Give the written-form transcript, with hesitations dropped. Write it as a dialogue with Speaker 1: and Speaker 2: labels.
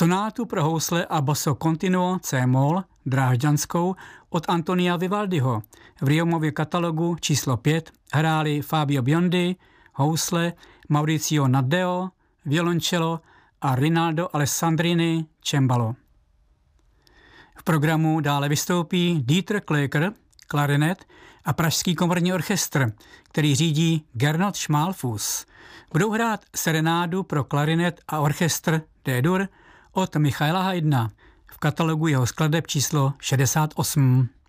Speaker 1: Sonátu pro housle a basso continuo C-moll drážďanskou od Antonia Vivaldiho. V Riomově katalogu číslo 5 hráli Fabio Biondi, housle, Maurizio Naddeo, violoncello a Rinaldo Alessandrini, cembalo. V programu dále vystoupí Dieter Klöcker, klarinet a Pražský komorní orchestr, který řídí Gernot Schmalfuß. Budou hrát serenádu pro klarinet a orchestr D-dur od Michaela Haydna v katalogu jeho skladeb číslo 68.